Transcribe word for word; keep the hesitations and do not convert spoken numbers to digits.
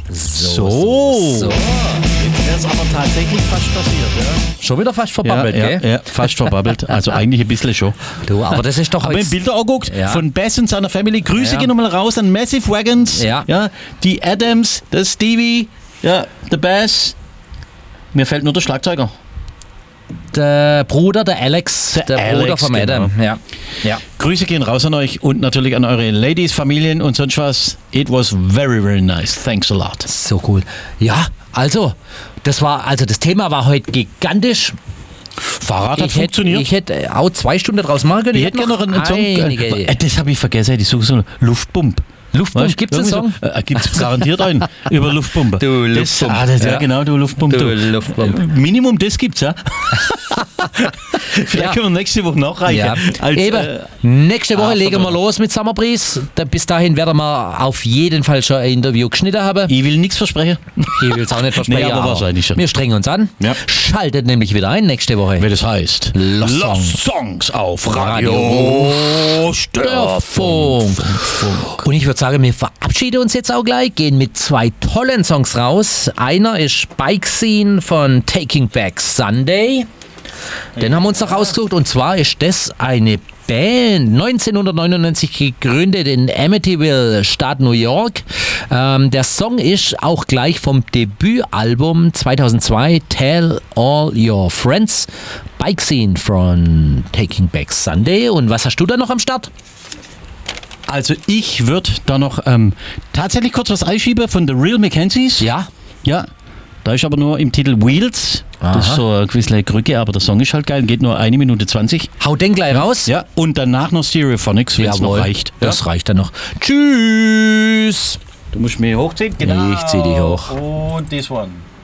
So. So. so. Jetzt wäre es aber tatsächlich fast passiert, ja? Schon wieder fast verbabbelt, ja, gell? ja, ja, fast verbabbelt. Also eigentlich ein bisschen schon. Du, aber das ist doch Aber im Bilder angeguckt, Ja. von Bess und seiner Family. Grüße Ja. gehen nochmal raus an Massive Wagons. Ja. Ja, die Adams, der Stevie, ja, der Bass. Mir fällt nur der Schlagzeuger. der Bruder, der Alex, der, Der Bruder Alex, vom Adam. genau. Ja. Ja. Grüße gehen raus an euch und natürlich an eure Ladies, Familien und sonst was. It was very, very nice. Thanks a lot. So cool. Ja, also, das war, also das Thema war heute gigantisch. Fahrrad hat Ich hätte, funktioniert. ich hätte auch zwei Stunden draus machen können. Ich hätte gerne noch einen Song. einige. Äh, das habe ich vergessen. Ich suche so einen Luftpump. Luftpump, gibt's einen Song? So, äh, gibt es garantiert einen über Luftpumpe. Du Das, Luftpump. ah, das, ja. Ja. genau, du Luftpump. Du Du. Luftpump. Äh, Minimum das gibt's, ja. Vielleicht Ja. können wir nächste Woche nachreichen. Ja. Als, Eben, äh, nächste Woche ah, legen wir verdammt. los mit Summer Breeze. Da- Bis dahin werden wir auf jeden Fall schon ein Interview geschnitten haben. ich will nichts versprechen. Ich will es auch nicht versprechen, Nee, aber wahrscheinlich schon. wir strengen uns an. Ja. Schaltet nämlich wieder ein nächste Woche. Wie das heißt. Lost Lost Songs auf Radio Radio Störfunk. Störfunk. Und ich würde sagen, wir verabschieden uns jetzt auch gleich, gehen mit zwei tollen Songs raus. Einer ist Bike Scene von Taking Back Sunday. Den haben wir uns noch rausgesucht. Und zwar ist das eine Band, neunzehnhundertneunundneunzig gegründet in Amityville, Staat New York. Ähm, der Song ist auch gleich vom Debütalbum zweitausendzwei, Tell All Your Friends. Bike Scene von Taking Back Sunday. Und was hast du da noch am Start? Also ich würde da noch ähm, tatsächlich kurz was einschieben von The Real Mackenzies. Ja, Ja, da ist aber nur im Titel Wheels. Das Aha. ist so eine gewisse Krücke, aber der Song ist halt geil, geht nur eine Minute zwanzig. hau den gleich raus. Ja, und danach noch Stereophonics, wenn es noch Jawohl. reicht. Das reicht dann noch. Tschüss. Du musst mich hochziehen, genau. Ich zieh dich hoch. Und this one.